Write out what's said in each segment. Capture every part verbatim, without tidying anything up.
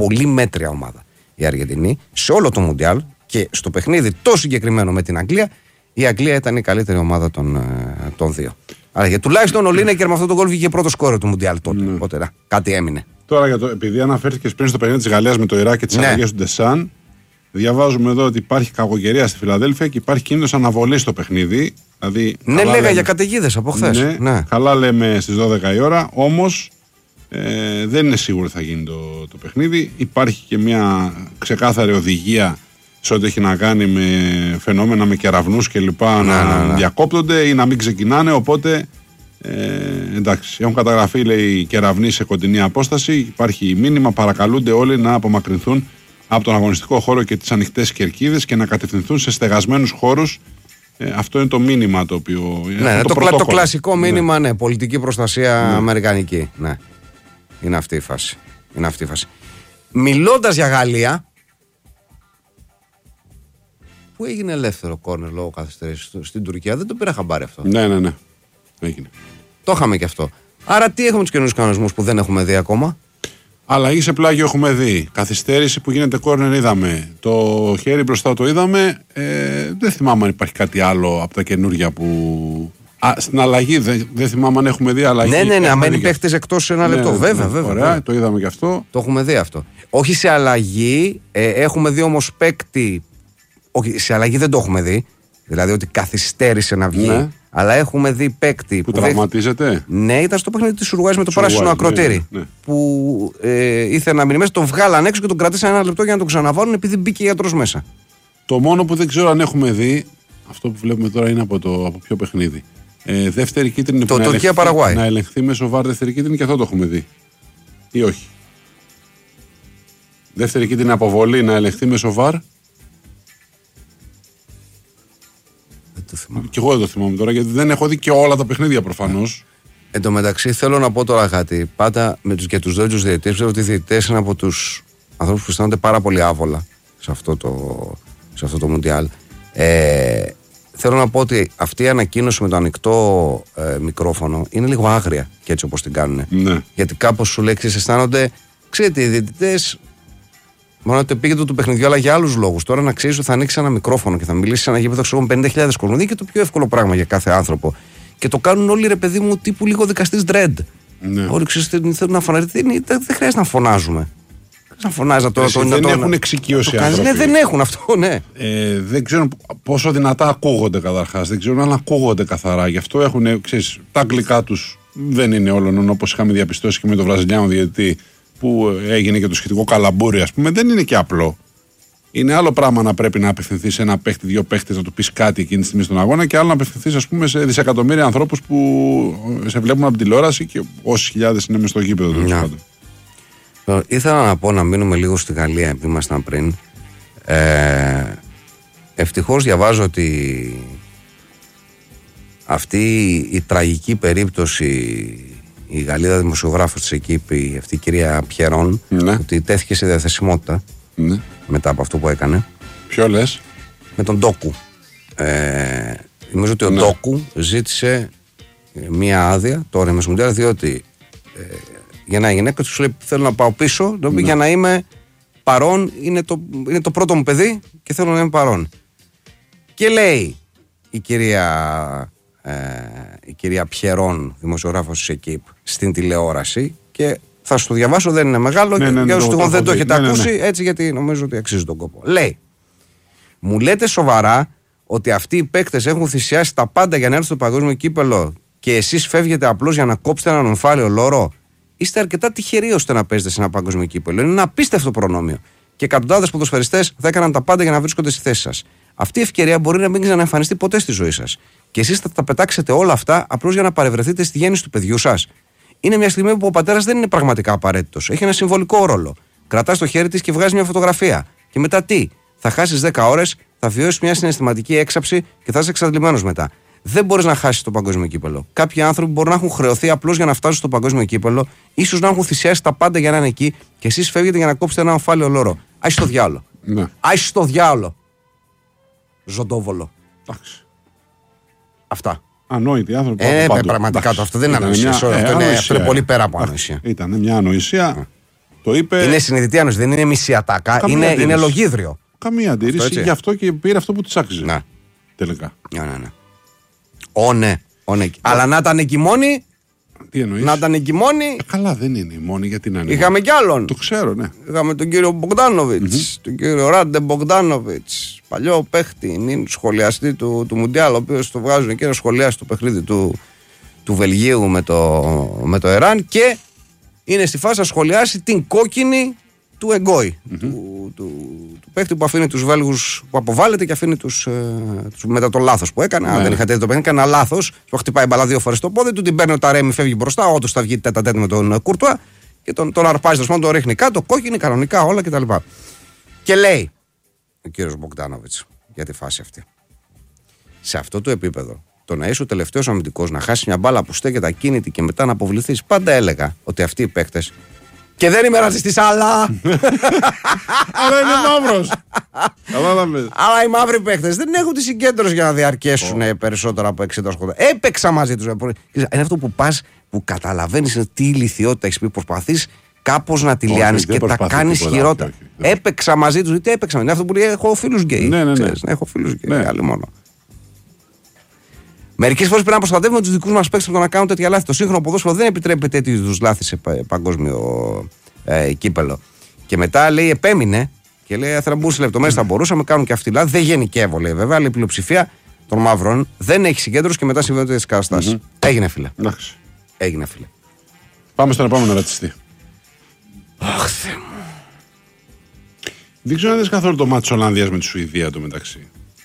πολύ μέτρια ομάδα η Αργεντινή σε όλο το Μουντιάλ και στο παιχνίδι το συγκεκριμένο με την Αγγλία. Η Αγγλία ήταν η καλύτερη ομάδα των, των δύο. Άρα για τουλάχιστον ο Λίνεκερ με αυτό το γκολ βγήκε πρώτο σκόρερ του Μουντιάλ τότε. Ναι. Οπότε, κάτι έμεινε. Τώρα, για το, επειδή αναφέρθηκες πριν στο παιχνίδι της Γαλλίας με το Ιράκ και τις ναι. αλλαγές του Ντεσάν, διαβάζουμε εδώ ότι υπάρχει κακοκαιρία στη Φιλαδέλφια και υπάρχει κίνδυνος αναβολής στο παιχνίδι. Δηλαδή, ναι, λέγα λέμε, για καταιγίδες από χθες. Ναι, ναι. Καλά λέμε στις δώδεκα η ώρα, όμως ε, δεν είναι σίγουρο ότι θα γίνει το, το παιχνίδι. Υπάρχει και μια ξεκάθαρη οδηγία σε ό,τι έχει να κάνει με φαινόμενα με κεραυνούς και λοιπά να, να, να διακόπτονται ή να μην ξεκινάνε, οπότε ε, εντάξει, έχουν καταγραφεί λέει κεραυνοί σε κοντινή απόσταση, υπάρχει μήνυμα, παρακαλούνται όλοι να απομακρυνθούν από τον αγωνιστικό χώρο και τις ανοιχτές κερκίδες και να κατευθυνθούν σε στεγασμένους χώρους. Ε, αυτό είναι το μήνυμα το οποίο... Ναι, το, το, το κλασικό μήνυμα, ναι, ναι, πολιτική προστασία ναι. αμερικανική, ναι. Είναι αυτή η φάση. Είναι αυτή η φάση. Μιλώντας για Γαλλία, που έγινε ελεύθερο κόρνερ λόγω καθυστέρησης στην Τουρκία, δεν το πήρα χαμπάρι αυτό. Ναι, ναι, ναι. Έγινε. Το είχαμε και αυτό. Άρα τι έχουμε τους καινούριους κανονισμούς που δεν έχουμε δει ακόμα? Αλλαγή σε πλάγιο έχουμε δει. Καθυστέρηση που γίνεται κόρνερ είδαμε. Το χέρι μπροστά το είδαμε. Ε, δεν θυμάμαι αν υπάρχει κάτι άλλο από τα καινούργια που. Α, στην αλλαγή δεν, δεν θυμάμαι αν έχουμε δει αλλαγή. Ναι, ναι, ναι. Αν μένει παίχτης εκτός ένα λεπτό. Ναι, βέβαια, ναι, βέβαια. Ωραία, βέβαια. Το είδαμε και αυτό. Το έχουμε δει αυτό. Όχι σε αλλαγή. Ε, έχουμε δει όμως παίκτη. Όχι, σε αλλαγή δεν το έχουμε δει. Δηλαδή ότι καθυστέρησε να βγει. Ναι. Αλλά έχουμε δει παίκτη. Που, που τραυματίζεται. Δέχ... Ναι, ήταν στο παιχνίδι της Ουρουάης με το πράσινο ακροτήρι. Ναι, ναι. Που ε, ήθελε να μείνει μέσα, τον βγάλαν έξω και τον κρατήσαν ένα λεπτό για να τον ξαναβάλουν επειδή μπήκε γιατρός μέσα. Το μόνο που δεν ξέρω αν έχουμε δει, αυτό που βλέπουμε τώρα είναι από, το, από ποιο παιχνίδι. Ε, δεύτερη κίτρινη το που Τουρκία Παραγουάη. Να ελεγχθεί με σοβαρ δεύτερη κίτρινη και αυτό το έχουμε δει. Ή όχι. Δεύτερη κίτρινη αποβολή να ελεγχθεί με σοβαρ. Και εγώ δεν το θυμάμαι τώρα γιατί δεν έχω δει και όλα τα παιχνίδια προφανώς. Εν τω μεταξύ θέλω να πω τώρα κάτι. Πάντα με τους, και τους δύο τους διαιτητές, πιστεύω ότι οι διαιτητές είναι από τους ανθρώπους που αισθάνονται πάρα πολύ άβολα σε αυτό το, σε αυτό το Μουντιάλ. Ε, θέλω να πω ότι αυτή η ανακοίνωση με το ανοιχτό ε, μικρόφωνο είναι λίγο άγρια και έτσι όπως την κάνουν. Ναι. Γιατί κάπως σου λέξεις αισθάνονται, ξέρετε, οι διαιτητές. Μόνο ότι πήγε το του παιχνιδιού, αλλά για άλλους λόγους. Τώρα να ξέρεις ότι θα ανοίξει ένα μικρόφωνο και θα μιλήσει σε ένα γήπεδο ξέρω πενήντα χιλιάδες κόσμο. Δεν είναι και το πιο εύκολο πράγμα για κάθε άνθρωπο. Και το κάνουν όλοι ρε παιδί μου τύπου λίγο δικαστής Dredd. Ναι. Όλοι ξέρεις θέλουν να φωνάζουν. Δεν, δεν χρειάζεται να φωνάζουμε. Να φωνάζει τώρα το. Δεν το, έχουν το, εξοικείωση το άνθρωποι. Ναι, δεν έχουν αυτό, ναι. Ε, δεν ξέρουν πόσο δυνατά ακούγονται καταρχάς. Δεν ξέρουν αν ακούγονται καθαρά. Γι' αυτό έχουν, ξέρεις, τα αγγλικά τους δεν είναι όλων όπως είχαμε διαπιστώσει και με τον Βραζιλιάνο διαιτητή. Που έγινε και το σχετικό καλαμπούρι, ας πούμε, δεν είναι και απλό. Είναι άλλο πράγμα να πρέπει να απευθυνθεί σε ένα παίχτη, δύο παίχτες, να του πει κάτι εκείνη τη στιγμή στον αγώνα, και άλλο να απευθυνθεί, ας πούμε, σε δισεκατομμύρια ανθρώπους που σε βλέπουν από την τηλεόραση και όσες χιλιάδες είναι μες στο γήπεδο. Yeah. Ήθελα να πω να μείνουμε λίγο στη Γαλλία, επειδή ήμασταν πριν. Ε, ευτυχώς διαβάζω ότι αυτή η τραγική περίπτωση. Η Γαλλίδα δημοσιογράφος της εκεί, αυτή η κυρία Πιερόν, ναι, ότι τέθηκε σε διαθεσιμότητα, ναι, μετά από αυτό που έκανε. Ποιο λες? Με τον Ντόκου. Ε, νομίζω ότι ο, ναι, Ντόκου ζήτησε μία άδεια τώρα με Μουντιάλ, διότι ε, για ένα γυναίκα του λέει: θέλω να πάω πίσω, ναι, για να είμαι παρόν. Είναι το, είναι το πρώτο μου παιδί και θέλω να είμαι παρόν. Και λέει η κυρία. Ε, η κυρία Πιερόν, δημοσιογράφος της ΕΚΙΠ, στην τηλεόραση, και θα σου το διαβάσω, δεν είναι μεγάλο, ναι, ναι, για όσους ναι, δεν το έχετε ναι, ακούσει, ναι, ναι, έτσι, γιατί νομίζω ότι αξίζει τον κόπο. Λέει: μου λέτε σοβαρά ότι αυτοί οι παίκτες έχουν θυσιάσει τα πάντα για να έρθουν στο παγκόσμιο κύπελο και εσείς φεύγετε απλώς για να κόψετε έναν ομφάλιο λόρο? Είστε αρκετά τυχεροί ώστε να παίζετε σε ένα παγκόσμιο κύπελο. Είναι ένα απίστευτο προνόμιο. Και εκατοντάδες ποδοσφαιριστές θα έκαναν τα πάντα για να βρίσκονται στη θέση σας. Αυτή η ευκαιρία μπορεί να μην ξαναεμφανιστεί ποτέ στη ζωή σας. Και εσείς θα τα πετάξετε όλα αυτά απλώς για να παρευρεθείτε στη γέννηση του παιδιού σας. Είναι μια στιγμή που ο πατέρας δεν είναι πραγματικά απαραίτητος. Έχει ένα συμβολικό ρόλο. Κρατάς το χέρι της και βγάζει μια φωτογραφία. Και μετά τι? Θα χάσεις δέκα ώρες, θα βιώσεις μια συναισθηματική έξαψη και θα είσαι εξαντλημένος μετά. Δεν μπορείς να χάσεις το παγκόσμιο κύπελο. Κάποιοι άνθρωποι μπορούν να έχουν χρεωθεί απλώς για να φτάσουν στο παγκόσμιο κύπελο, ίσως να έχουν θυσιάσει τα πάντα για να είναι εκεί, και εσείς φεύγετε για να κόψετε ένα ομφάλιο λόρο. Άι στο διάολο. Ναι. Άι στο διάολο. Ζωντόβολο. Εντάξει. Αυτά. Ανόητοι άνθρωποι. Ε, πραγματικά το, αυτό δεν είναι ανοησία. Αυτό είναι πολύ πέρα από ανοησία. Ήταν μια ανοησία. Το είπε... Είναι συνειδητή άνωση, δεν είναι μισή ατάκα, είναι, είναι λογίδριο. Καμία αντίρρηση, αυτό, γι' αυτό και πήρε αυτό που της άξιζε. Ναι. Τελικά. Ναι, ναι, ναι. Ω, ναι. Ω, ναι. Αλλά να ήταν εκεί μόνη. Τι εννοείς? Να ήταν εκεί μόνη. Ε, καλά, δεν είναι η μόνη, γιατί να είναι. Είχαμε κι άλλον. Το ξέρω, ναι. Είχαμε τον κύριο Μπογκδάνοβιτς, mm-hmm. τον κύριο Ράντε Μπογκδάνοβιτς, παλιό παίχτη, νυν σχολιαστή του, του Μουντιάλ, ο οποίος το βγάζουν και ένα σχολιάσει το παιχνίδι του, του Βελγίου με το, με το Ιράν και είναι στη φάση να σχολιάσει την κόκκινη του Εγκόη, mm-hmm. του, του, του παίχτη που αφήνει τους Βέλγους, που αποβάλλεται και αφήνει τους, ε, τους μετά το λάθος που έκανε. Ναι. Αν δεν είχατε δει το παιχνίδι, έκανε ένα λάθος. Το χτυπάει μπαλά δύο φορές στο πόδι του, την παίρνει ο Ταρέμι, φεύγει μπροστά. Όντως θα βγει τέτα τέτα με τον Κουρτουά και τον, τον αρπάζει, τον, τον ρίχνει κάτω, κόκκινη, κανονικά όλα κτλ. Και, και λέει ο κύριος Μπογκδάνοβιτς για τη φάση αυτή. Σε αυτό το επίπεδο, το να είσαι ο τελευταίος αμυντικός, να χάσει μια μπάλα που στέκεται ακίνητη και μετά να αποβληθείς, πάντα έλεγα ότι αυτοί οι παίκτες. Και δεν είμαι ρατσιστής, αλλά. Αλλά είναι μαύρος. Αλλά οι μαύροι παίκτες δεν έχουν τη συγκέντρωση για να διαρκέσουν oh. περισσότερο από εξήντα ογδόντα. Έπαιξα μαζί τους. Είναι αυτό που πας, που καταλαβαίνεις τι ηλιθιότητα έχεις πει. Προσπαθείς κάπως να τη λιάνεις και τα κάνεις χειρότερα. Έπαιξα μαζί τους. Γιατί έπαιξα. Είναι αυτό που λέει: έχω φίλους γκέι. Ναι, ναι, ναι. Έχω φίλους γκέι. Άλλοι μόνο. Μερικές φορές πρέπει να προστατεύουμε τους δικούς μας παίκτες από το να κάνουν τέτοια λάθη. Το σύγχρονο ποδόσφαιρο δεν επιτρέπει τέτοιου είδους λάθη σε παγκόσμιο ε, κύπελο. Και μετά λέει, επέμεινε και λέει: θα μπουν σε λεπτομέρειες, θα μπορούσαμε, κάνουν και αυτοί λάθη. Δεν γενικεύω, λέει βέβαια, αλλά η πλειοψηφία των μαύρων δεν έχει συγκέντρωση και μετά συμβαίνουν τέτοιες καταστάσεις. Mm-hmm. Έγινε, φίλε. Εντάξει. Έγινε, φίλε. Πάμε στον επόμενο ρατσιστή. Αχ, Θεέ μου. Δεν ξέρω αν είδες καθόλου το μάτι της Ολλανδίας με τη Σουηδία το μεταξύ.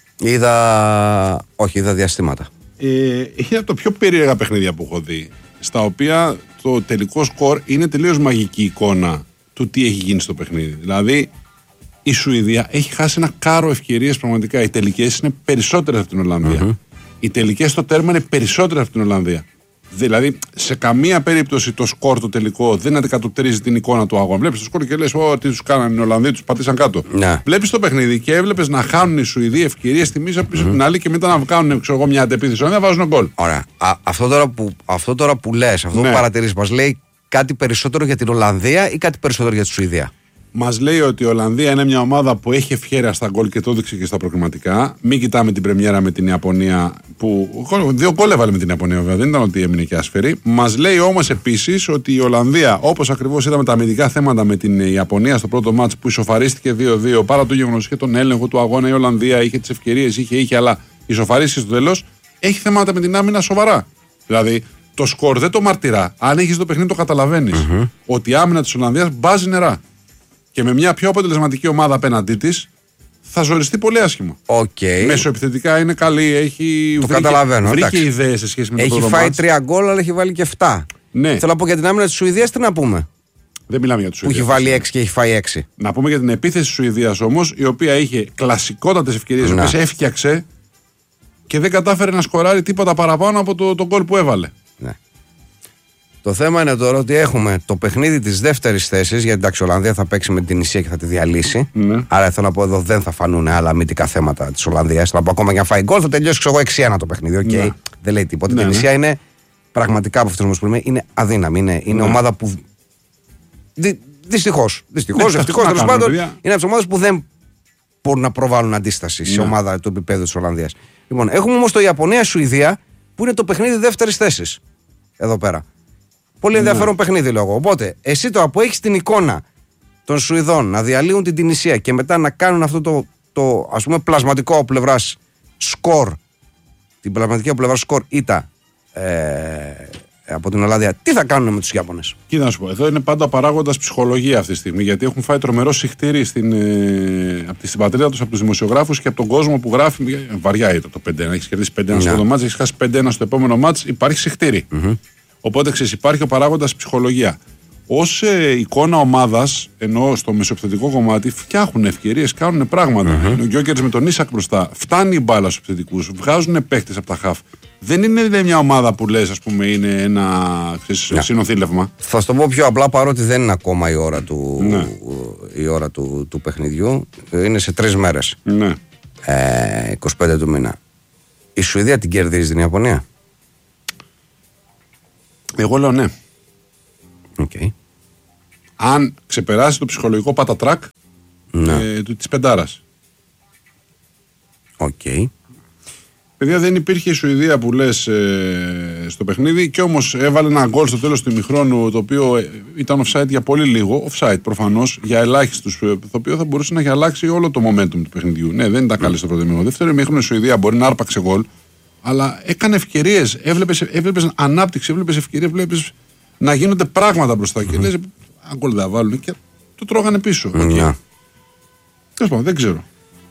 Είδα. Όχι, είδα διαστήματα. Ε, είναι από τα πιο περίεργα παιχνίδια που έχω δει, στα οποία το τελικό σκορ είναι τελείως μαγική εικόνα του τι έχει γίνει στο παιχνίδι. Δηλαδή η Σουηδία έχει χάσει ένα κάρο ευκαιρίες πραγματικά. Οι τελικές είναι περισσότερες από την Ολλανδία. Mm-hmm. Οι τελικές στο τέρμα είναι περισσότερες από την Ολλανδία. Δηλαδή σε καμία περίπτωση το σκορ το τελικό δεν αντικατοπτρίζει την εικόνα του αγώνα. Βλέπεις το σκορ και λες: Ω, τι τους κάνανε οι Ολλανδοί, τους πατήσαν κάτω. Ναι. Βλέπεις το παιχνίδι και έβλεπες να χάνουν οι Σουηδοί ευκαιρίες τη μία πίσω από την άλλη και μετά να κάνουν ξέρω εγώ, μια αντεπίθεση. Να βάζουν γκολ. Ωραία. Α, αυτό, τώρα που, αυτό τώρα που λες, αυτό ναι. που παρατηρείς, μας λέει κάτι περισσότερο για την Ολλανδία ή κάτι περισσότερο για τη Σουηδία? Μας λέει ότι η Ολλανδία είναι μια ομάδα που έχει ευχέρεια στα γκολ και το έδειξε και στα προκριματικά. Μην κοιτάμε την πρεμιέρα με την Ιαπωνία, που δύο γκολ έβαλε με την Ιαπωνία, βέβαια. Δεν ήταν ότι έμεινε και άσφαιρη. Μας λέει όμως επίσης ότι η Ολλανδία, όπως ακριβώς είδαμε τα αμυντικά θέματα με την Ιαπωνία στο πρώτο μάτς που ισοφαρίστηκε δύο δύο, παρά το γεγονός και τον έλεγχο του αγώνα, η Ολλανδία είχε τις ευκαιρίες, είχε, είχε, αλλά ισοφαρίστηκε στο τέλος. Έχει θέματα με την άμυνα σοβαρά. Δηλαδή το σκορ δεν το μαρτυρά. Αν έχεις το παιχνίδι, το καταλαβαίνεις. Mm-hmm. Ότι η άμυνα της Ολλανδίας μπάζει νερά. Και με μια πιο αποτελεσματική ομάδα απέναντί της θα ζοριστεί πολύ άσχημα. Okay. Μεσοεπιθετικά είναι καλή, έχει το βρήκε, καταλαβαίνω, βρήκε ιδέες σε σχέση με έχει το πρώτο φάει μάτς. τρία γκολ, αλλά έχει βάλει και εφτά. Ναι. Θέλω να πω για την άμυνα της Σουηδίας, τι να πούμε. Δεν μιλάμε για τη Σουηδία. Που έχει βάλει έξι και έχει φάει έξι. Να πούμε για την επίθεση της Σουηδίας όμως, η οποία είχε κλασικότατες ευκαιρίες, οι οποίες έφτιαξε και δεν κατάφερε να σκοράρει τίποτα παραπάνω από το, το γκολ που έβαλε. Ναι. Το θέμα είναι τώρα ότι έχουμε το παιχνίδι της δεύτερης θέσης, γιατί εντάξει, η Ολλανδία θα παίξει με την Ισία και θα τη διαλύσει. Ναι. Άρα θέλω να πω εδώ δεν θα φανούν άλλα αμυντικά θέματα της Ολλανδίας. Θέλω να πω ακόμα και αν φάει γκολ θα τελειώσει ξέρω εγώ έξι ένα το παιχνίδι. Okay. Ναι. Δεν λέει τίποτα. Ναι, η Ισία ναι. είναι πραγματικά από αυτές που λέμε είναι αδύναμη. Είναι, είναι ναι. ομάδα που. Δυ, δυστυχώς. Δυστυχώς, ναι, ευτυχώς τέλος πάντων. Είναι από τις ομάδες που δεν μπορούν να προβάλλουν αντίσταση ναι. σε ομάδα του επίπεδου της Ολλανδίας. Λοιπόν, έχουμε όμως το Ιαπωνία-Σουηδία που είναι το παιχνίδι δεύτερης θέσης. Εδώ πέρα. Πολύ ενδιαφέρον ναι. παιχνίδι λόγω. Οπότε, εσύ τώρα που έχεις την εικόνα των Σουηδών να διαλύουν την Τινησία και μετά να κάνουν αυτό το, το ας πούμε πλασματικό από πλευράς σκορ, την πλασματική από πλευράς σκορ ήττα ε, από την Ολλανδία, τι θα κάνουν με τους Ιάπωνες? Κοίτα να σου πω, εδώ είναι πάντα παράγοντας ψυχολογία αυτή τη στιγμή, γιατί έχουν φάει τρομερό συχτήρι στην, ε, από την πατρίδα τους, από τους δημοσιογράφους και από τον κόσμο που γράφει. Βαριά ήταν το πέντε ένα, έχεις κερδίσει πέντε ένα στο πρώτο μάτς, έχεις χάσει πέντε ένα στο επόμενο μάτς, υπάρχει συχτήρι. Mm-hmm. Οπότε ξέρεις, υπάρχει ο παράγοντας ψυχολογία. Ως ε, εικόνα ομάδας, ενώ στο μεσοεπιθετικό κομμάτι, φτιάχνουν ευκαιρίες, κάνουν πράγματα. Mm-hmm. Ο Γκιόκερς με τον Ίσακ μπροστά, φτάνει η μπάλα στους επιθετικούς, βγάζουν παίχτες από τα χαφ. Δεν είναι λέει, μια ομάδα που λες, ας πούμε, είναι ένα yeah. συνοθήλευμα. Θα σου το πω πιο απλά, παρότι δεν είναι ακόμα η ώρα του, ναι. η ώρα του, του παιχνιδιού. Είναι σε τρεις μέρες. Ναι. Ε, είκοσι πέντε του μήνα. Η Σουηδία την κερδίζει την Ιαπωνία? Εγώ λέω ναι. Okay. αν ξεπεράσει το ψυχολογικό πατατράκ ε, της πεντάρας. Οκ. Okay. Παιδιά, δεν υπήρχε η Σουηδία που λες ε, στο παιχνίδι και όμως έβαλε ένα γκολ στο τέλος του ημιχρόνου το οποίο ε, ήταν offside για πολύ λίγο. Offside προφανώς για ελάχιστους, το οποίο θα μπορούσε να έχει αλλάξει όλο το momentum του παιχνιδιού. Ναι, δεν ήταν καλή στο πρώτο ημίχρονο. Δεύτερο ημίχρονο η Σουηδία μπορεί να άρπαξε γκολ, αλλά έκανε ευκαιρίες. Έβλεπες, έβλεπες ανάπτυξη, έβλεπες ευκαιρίες, έβλεπες να γίνονται πράγματα μπροστά. Mm-hmm. Και λες, αν γκολ δεν βάλουν και το τρώγανε πίσω. Mm-hmm. Okay. Yeah. Δεν ξέρω.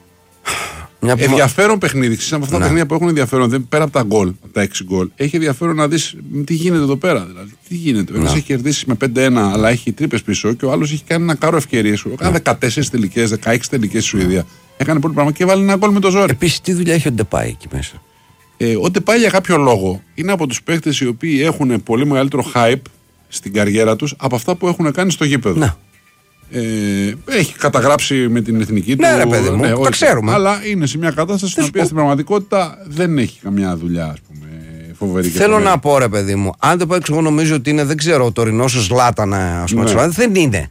Μια ενδιαφέρον παιχνίδι. Ξέρεις, από αυτά τα ναι. παιχνίδια που έχουν ενδιαφέρον, δεν, πέρα από τα γκολ, από τα έξι γκολ, έχει ενδιαφέρον να δεις τι γίνεται εδώ πέρα. Δηλαδή, τι γίνεται. Ο ένας έχει κερδίσει με πέντε ένα, αλλά έχει τρύπες πίσω και ο άλλος έχει κάνει ένα κάρο ευκαιρίες. Έκανε δεκατέσσερις τελικές, δεκαέξι τελικές στη Σουηδία. Έκανε πολύ πράγμα και βάλει ένα γκολ με το ζόρι. Επίσης, τι δουλειά έχει ο Ντεπάι εκεί μέσα. Ε, ο Ντεπάι για κάποιο λόγο είναι από τους παίκτες οι οποίοι έχουν πολύ μεγαλύτερο hype στην καριέρα τους από αυτά που έχουν κάνει στο γήπεδο. Να. Ε, έχει καταγράψει με την εθνική του. Ναι, ρε παιδί μου, ναι, το ξέρουμε. Αλλά είναι σε μια κατάσταση στην οποία στην πραγματικότητα δεν έχει καμιά δουλειά, ας πούμε, φοβερή. Θέλω να πω, ρε παιδί μου, αν το πω έξω, εγώ νομίζω ότι είναι, δεν ξέρω, ο τωρινός ο Ζλάταν, ας πούμε, ναι. δεν είναι.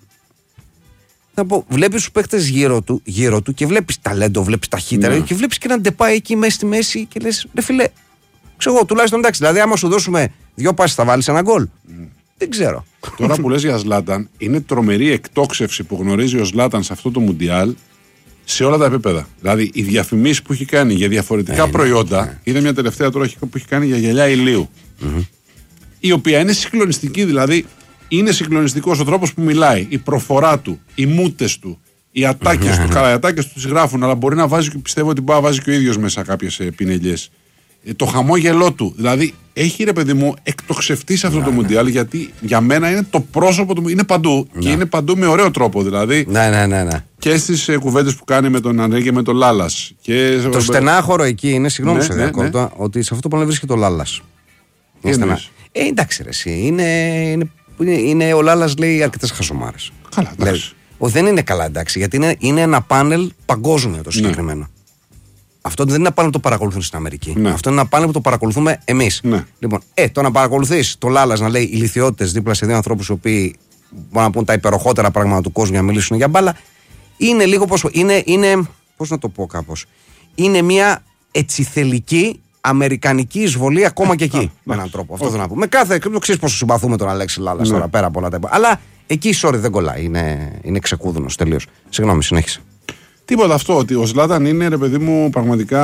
Θα πω, βλέπεις τους παίχτες γύρω του, γύρω του και βλέπεις ταλέντο, βλέπεις ταχύτητα, ναι. και βλέπεις και έναν Ντεπάι εκεί μέσα στη μέση και λες, ρε φίλε, ξέρω εγώ, τουλάχιστον εντάξει. Δηλαδή, άμα σου δώσουμε δύο πάσεις, θα βάλεις ένα γκολ. Mm. Δεν ξέρω. Τώρα που λες για Ζλάταν, είναι τρομερή εκτόξευση που γνωρίζει ο Ζλάταν σε αυτό το Μουντιάλ σε όλα τα επίπεδα. Δηλαδή, οι διαφημίσεις που έχει κάνει για διαφορετικά ε, προϊόντα, ναι. είδε μια τελευταία τώρα που έχει κάνει για γυαλιά ηλίου. Mm-hmm. Η οποία είναι συγκλονιστική, δηλαδή είναι συγκλονιστικός ο τρόπος που μιλάει, η προφορά του, οι μούτες του, οι ατάκες του. Καλά, οι ατάκες του τις γράφουν, αλλά μπορεί να βάζει και πιστεύω ότι μπορεί να βάζει και ο ίδιος μέσα κάποιες πινελιές. Το χαμόγελό του. Δηλαδή έχει, ρε παιδί μου, εκτοξευτεί σε αυτό ναι, το Μουντιάλ, ναι. γιατί για μένα είναι το πρόσωπο του. Είναι παντού ναι. και είναι παντού με ωραίο τρόπο. Δηλαδή ναι, ναι, ναι, ναι. και στις ε, κουβέντες που κάνει με τον Ανρέ και με τον Λάλλας. Και... Το στενάχωρο εκεί είναι, συγγνώμη ναι, σε διακόπτω, ναι, ναι. ότι σε αυτό που βρίσκεται ο Λάλλας. Είναι ε, εντάξει, ρε, εσύ. Είναι, είναι, είναι, είναι, ο Λάλλας λέει αρκετές χασομάρες. Καλά, εντάξει. Ο, δεν είναι καλά, εντάξει, γιατί είναι, είναι ένα πάνελ παγκόσμιο το συγκεκριμένο. Ναι. Αυτό δεν είναι ένα πάνελ που το παρακολουθούν στην Αμερική. Ναι. Αυτό είναι ένα πάνελ που το παρακολουθούμε εμείς. Ναι. Λοιπόν, ε, το να παρακολουθείς το Λάλλας να λέει ηλιθιότητες δίπλα σε δύο ανθρώπους οι οποίοι μπορούν να πούν τα υπεροχότερα πράγματα του κόσμου για να μιλήσουν για μπάλα, είναι λίγο πώς. Είναι, είναι, πώς να το πω κάπως. Είναι μια ετσιθελική αμερικανική εισβολή ακόμα και εκεί. Με έναν τρόπο. Αυτό θέλω να πω. Με κάθε. Το ξέρεις πόσο συμπαθούμε τον Αλέξη Λάλλας τώρα πέρα από όλα τα. Αλλά εκεί, sorry, δεν κολλάει. Είναι, είναι ξεκούδουνος τελείως. Συγγνώμη, συνέχισε. Τίποτα αυτό, ότι ο Ζλάταν είναι, ρε παιδί μου, πραγματικά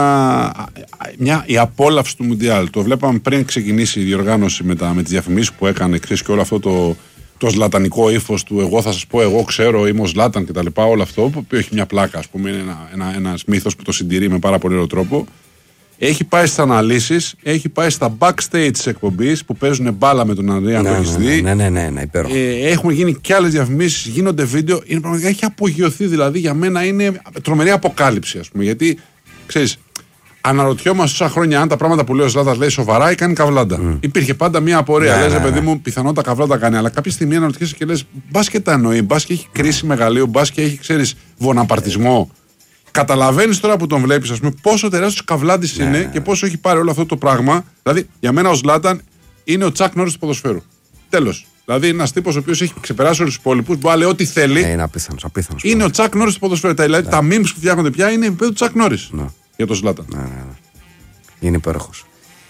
μια, η απόλαυση του Μουντιάλ. Το βλέπαμε πριν ξεκινήσει η διοργάνωση με, τα, με τις διαφημίσεις που έκανε, ξέρεις, και όλο αυτό το, το ζλατανικό ύφος του εγώ θα σας πω, εγώ ξέρω, είμαι ο Ζλάταν κτλ. Όλο αυτό, που έχει μια πλάκα, ας πούμε, είναι ένα, ένα, ένας μύθος που το συντηρεί με πάρα πολύ ωραίο τρόπο. Έχει πάει στις αναλύσεις, έχει πάει στα backstage της εκπομπής που παίζουν μπάλα με τον Ανδρέα, αν το έχεις δει. Ναι, ναι, ναι, ναι, υπέροχο. Ε, έχουν γίνει και άλλες διαφημίσεις, γίνονται βίντεο. Είναι πραγματικά, έχει απογειωθεί, δηλαδή για μένα είναι τρομερή αποκάλυψη, ας πούμε. Γιατί ξέρεις, αναρωτιόμαστε τόσα χρόνια αν τα πράγματα που λέει ο Ζλάτας λέει σοβαρά ή κάνει καβλάντα. Mm. Υπήρχε πάντα μια απορία. Ναι, λες, ναι, ναι. παιδί μου, πιθανόν τα καβλάντα κάνει, αλλά κάποια στιγμή αναρωτιέσαι και λες, μπα και τα εννοεί, μπα και έχει κρίση μεγαλείου, μπα και έχει, ξέρεις, βοναπαρτισμό. Καταλαβαίνεις τώρα που τον βλέπεις, ας πούμε, πόσο τεράστιος καβλάντης είναι ναι. και πόσο έχει πάρει όλο αυτό το πράγμα. Δηλαδή, για μένα ο Ζλάταν είναι ο Τσακ Νόρις του ποδοσφαίρου. Τέλος. Δηλαδή, είναι ένας τύπος ο οποίος έχει ξεπεράσει όλους τους υπόλοιπους, μπορεί να λέει ό,τι θέλει. Ναι, είναι απίθανος, απίθανος. Είναι ο Τσακ Νόρις του ποδοσφαίρου. Δηλαδή, ναι. τα memes που φτιάχνονται πια είναι επίπεδο του Τσακ Νόρις ναι. για τον Ζλάταν. Ναι, ναι, ναι. Είναι υπέροχος.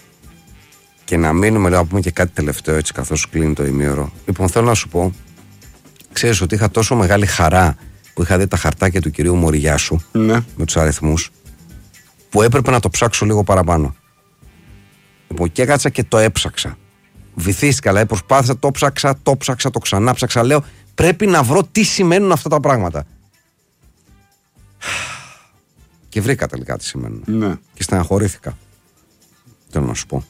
Και να μείνουμε, λέω, να πούμε και κάτι τελευταίο έτσι, καθώς κλείνει το ημίωρο. Λοιπόν, θέλω να σου πω, ξέρεις ότι είχα τόσο μεγάλη χαρά που είχα δει τα χαρτάκια του κυρίου Μοριγιάσου ναι. με τους αριθμούς, που έπρεπε να το ψάξω λίγο παραπάνω. Λοιπόν, και έκατσα και το έψαξα. Βυθίστηκα, δηλαδή προσπάθησα, το ψάξα, το ψάξα, το ξανά ψάξα. Λέω, πρέπει να βρω τι σημαίνουν αυτά τα πράγματα. Και βρήκα τελικά τι σημαίνουν. Ναι. Και στεναχωρήθηκα. Θέλω να σου πω.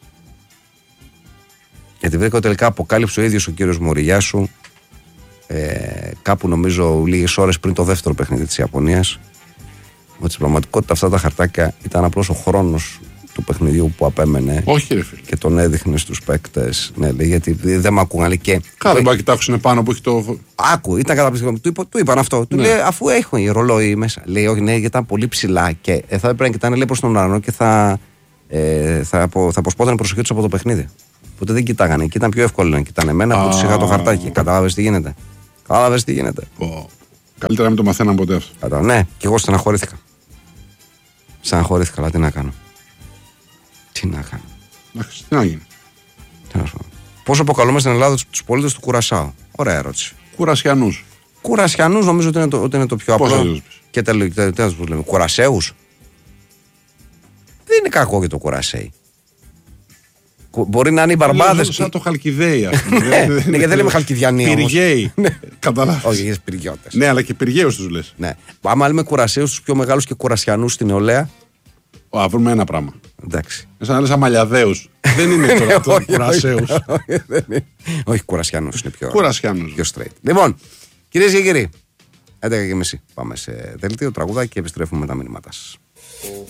Γιατί βρήκα τελικά αποκάλυψε ο ίδιος ο κύριος Μοριγιάσου. Ε, κάπου νομίζω λίγες ώρες πριν το δεύτερο παιχνίδι της Ιαπωνίας, ότι στην πραγματικότητα αυτά τα χαρτάκια ήταν απλώς ο χρόνος του παιχνιδιού που απέμενε. Όχι, ρε φίλε. Και τον έδειχνε στους παίκτες. Ναι, λέει, γιατί δεν με ακούγανε και. Κάθε δεν πάει να κοιτάξουν πάνω που έχει το. Άκου, ήταν καταπληκτικό. Του, είπα, του είπαν αυτό. Ναι. Του λέει, αφού έχουν ρολόι μέσα. Λέει, όχι, ναι, γιατί ήταν πολύ ψηλά και ε, θα έπρεπε να κοιτάνε λέει προς τον ουρανό και θα, ε, θα, απο, θα αποσπόταν η προσοχή τους από το παιχνίδι. Οπότε δεν κοιτάγανε. Και ήταν πιο εύκολο να κοιτάνε εμένα που τους είχα το χαρτάκι. Κατάλαβες τι γίνεται. Κατάλαβες τι γίνεται. Oh. Καλύτερα να μην το μαθαίναμε ποτέ αυτό. Κατά, ναι, και εγώ στεναχωρήθηκα. Στεναχωρήθηκα, αλλά τι να κάνω. Τι να κάνω. Εντάξει, τι να γίνει. Τι να σου πω. Πώς αποκαλούμε στην Ελλάδα τους πολίτες του Κουρασάου. Ωραία ερώτηση. Κουρασιανούς. Κουρασιανούς νομίζω ότι είναι το, ότι είναι το πιο Πώς απλό. Και τελικά, τι να τους λέμε, Κουρασέους. Δεν είναι κακό για το Κουρασέι. Μπορεί να είναι οι μπαρμπάδες. Σαν το Χαλκιδέι, ας πούμε. Ναι, γιατί δεν λέμε Χαλκιδιανοί. Πυργαίοι. Καταλάβεις. Όχι, για πυργιώτες. Ναι, αλλά και πυργαίους τους λες. Ναι. Άμα λέμε Κουρασέους, τους πιο μεγάλους και Κουρασιανούς στην νεολαία. Α, βρούμε ένα πράγμα. Εντάξει. Σαν να λες Αμαλιαδαίους. Δεν είναι τώρα αυτό. Κουρασέους. Όχι, Κουρασιανούς είναι πιο. Κουρασιανούς. Πιο straight. Λοιπόν, κυρίες και κύριοι, έντεκα και μισή. Πάμε σε δελτίο τραγουδάκι και επιστρέφουμε με τα μηνύματά σας.